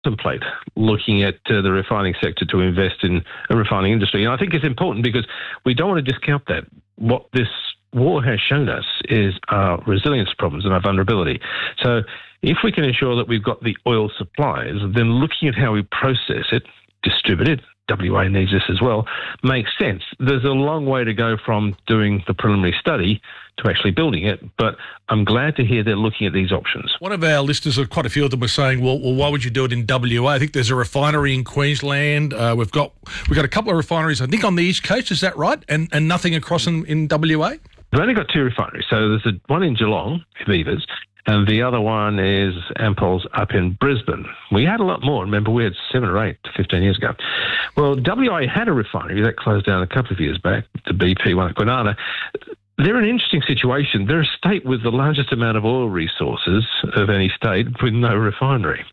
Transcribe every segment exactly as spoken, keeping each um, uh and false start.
contemplate looking at uh, the refining sector to invest in a refining industry. And I think it's important because we don't want to discount that. What this war has shown us is our resilience problems and our vulnerability. So if we can ensure that we've got the oil supplies, then looking at how we process it, distribute it, W A needs this as well, makes sense. There's a long way to go from doing the preliminary study to actually building it, but I'm glad to hear they're looking at these options. One of our listeners, or quite a few of them, were saying, well, well why would you do it in W A? I think there's a refinery in Queensland. Uh, we've got we've got a couple of refineries, I think, on the East Coast. Is that right? And and nothing across in, in W A? We've only got two refineries. So there's a, one in Geelong, Viva's, and the other one is Ampol's up in Brisbane. We had a lot more. Remember, we had seven or eight fifteen years ago. Well, W A had a refinery that closed down a couple of years back, the B P one at Granada. They're in an interesting situation. They're a state with the largest amount of oil resources of any state with no refinery.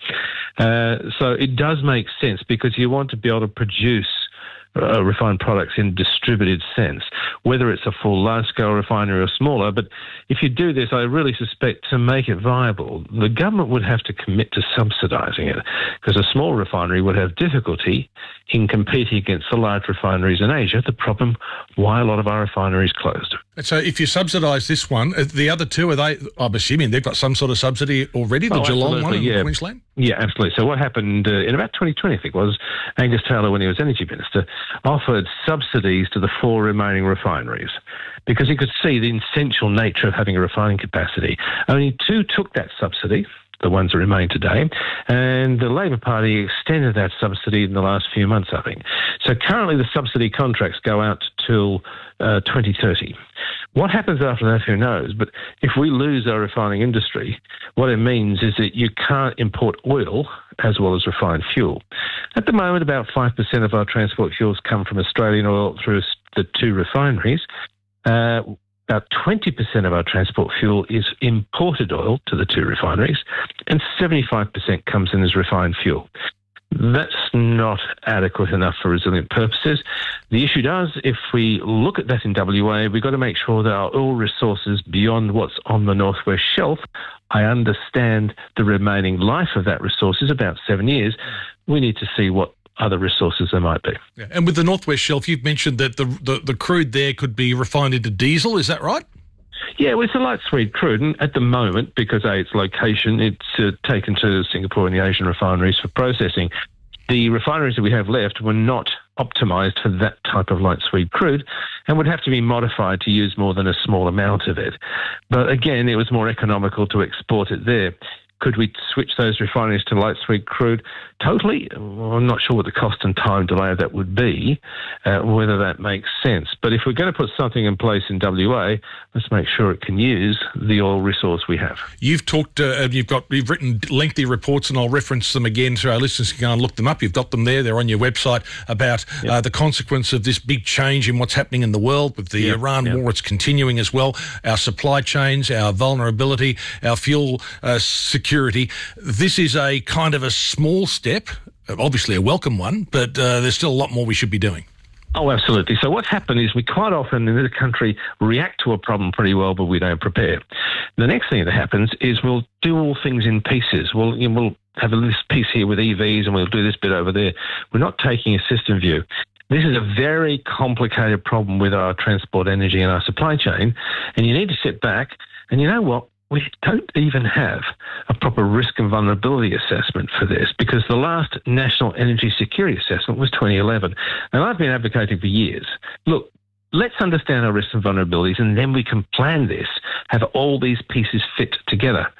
Uh, so it does make sense because you want to be able to produce Uh, refined products in distributed sense, whether it's a full large-scale refinery or smaller. But if you do this, I really suspect to make it viable, the government would have to commit to subsidising it because a small refinery would have difficulty in competing against the large refineries in Asia, the problem why a lot of our refineries closed. So if you subsidise this one, the other two, are they, I'm assuming they've got some sort of subsidy already, the oh, Geelong one in yeah. Queensland? Yeah, absolutely. So what happened uh, in about twenty twenty, I think it was, Angus Taylor, when he was Energy Minister, offered subsidies to the four remaining refineries because he could see the essential nature of having a refining capacity. Only two took that subsidy, the ones that remain today, and the Labor Party extended that subsidy in the last few months, I think. So currently the subsidy contracts go out till uh, twenty thirty. What happens after that, who knows? But if we lose our refining industry, what it means is that you can't import oil as well as refined fuel. At the moment, about five percent of our transport fuels come from Australian oil through the two refineries. Uh, About twenty percent of our transport fuel is imported oil to the two refineries, and seventy-five percent comes in as refined fuel. That's not adequate enough for resilient purposes. The issue does, if we look at that in W A, we've got to make sure that our oil resources beyond what's on the Northwest Shelf, I understand the remaining life of that resource is about seven years. We need to see what other resources there might be. Yeah. And with the Northwest Shelf, you've mentioned that the, the, the crude there could be refined into diesel, is that right? Yeah, well, it's a light sweet crude, and at the moment, because of its location, it's uh, taken to Singapore and the Asian refineries for processing. The refineries that we have left were not optimised for that type of light sweet crude and would have to be modified to use more than a small amount of it. But again, it was more economical to export it there. Could we switch those refineries to light sweet crude? Totally. Well, I'm not sure what the cost and time delay of that would be, uh, whether that makes sense. But if we're going to put something in place in W A, let's make sure it can use the oil resource we have. You've talked, uh, you've got, you've written lengthy reports, and I'll reference them again so our listeners can go and look them up. You've got them there. They're on your website about yep. uh, the consequence of this big change in what's happening in the world with the yep. Iran yep. war. It's continuing as well. Our supply chains, our vulnerability, our fuel uh, security. This is a kind of a small step, obviously a welcome one, but uh, there's still a lot more we should be doing. Oh, absolutely. So what's happened is we quite often in this country react to a problem pretty well, but we don't prepare. The next thing that happens is we'll do all things in pieces. We'll, you know, we'll have this piece here with E Vs and we'll do this bit over there. We're not taking a system view. This is a very complicated problem with our transport energy and our supply chain, and you need to sit back and, you know what, we don't even have a proper risk and vulnerability assessment for this because the last National Energy Security Assessment was twenty eleven. And I've been advocating for years. Look, let's understand our risks and vulnerabilities and then we can plan this, have all these pieces fit together.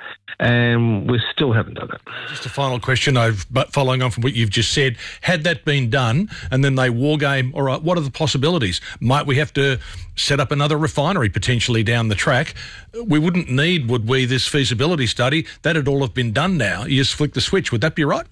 And we still haven't done it. Just a final question, I've, but following on from what you've just said, had that been done and then they war game, all right, what are the possibilities? Might we have to set up another refinery potentially down the track? We wouldn't need, would we, this feasibility study? That'd all have been done now. You just flick the switch. Would that be right?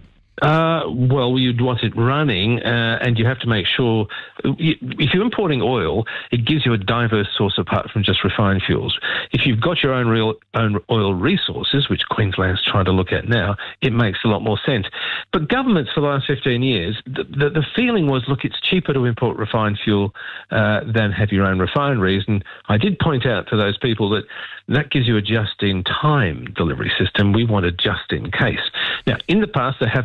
Uh, well, you'd want it running, uh, and you have to make sure, you, if you're importing oil, it gives you a diverse source apart from just refined fuels. If you've got your own real own oil resources, which Queensland's trying to look at now, it makes a lot more sense. But governments for the last fifteen years, the, the, the feeling was, look, it's cheaper to import refined fuel uh, than have your own refineries. And I did point out to those people that that gives you a just-in-time delivery system. We want a just-in-case. Now, in the past, there have